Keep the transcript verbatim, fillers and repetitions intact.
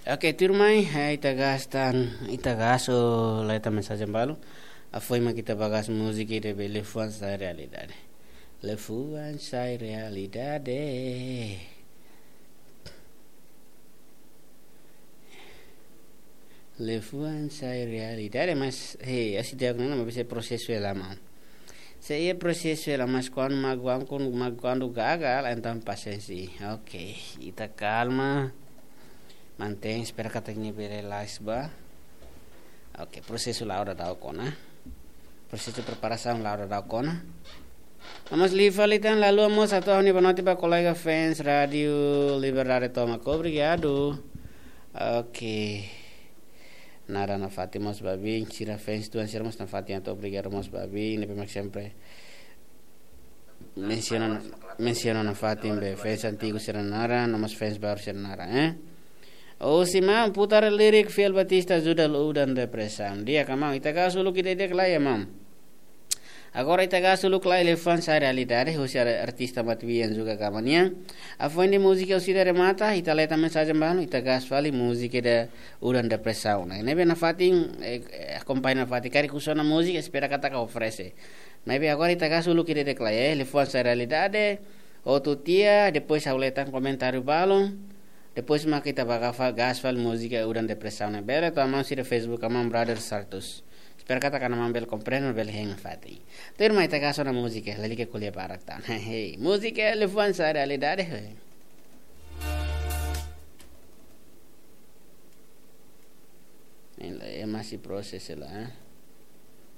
Ok, turmai, ita gastan, ita gaso, lá ita mensagem balo. A foi uma kita bagas música de lefuan sai realidade. Lefuan sai realidade. Lefuan sai realidade, mas hey, assim de agora não vai ser processo ela mão. Se é processo ela, mas quando magoam, quando magoando gagal, então paciência. Ok, ita calma. Mantém, espera que tenha bere ba. Ok, processo lá hora da ocona. Processo de preparação lá hora da ocona. Vamos livre ali então, lá lua moça, toa ni banoti ba colega fans, rádio, liberdade toma, obrigado. Ok. Nada na Fátima mos babi, tira fans tuan sermos na Fátima, to obrigado mos babi, ne pemak sempre mencionam mencionam na Fátima, fans antigo seranara, nomos fans baru seranara, eh? Oh si mam putar lirik Fiel Batista Judal udan depressão. Dia kamam itaga suluk ide dek lá mam. Agora itaga suluk lá elefan sa realidade, o ser artista matvian juga kamania. A foi de música o sidere mata, itale também sa jambano, itaga fali música de udan depressão. Né? Nebe na fatin acompanha na fatin cari kusona música, espera kata ka oferece. Nebe agora itaga suluk ide dek lá, elefan sa realidade. O tu tia, depois auletan comentário balon. Depois mas kita bakal gasfal música udan depressão né bela tu amam sira Facebook amam brother Sartus espero kata kana mambel compreendo bel heng fati ter mai ta gaso na música lali ke kuliah parak tan hey música lefuan sa realidade ele é mais processo lá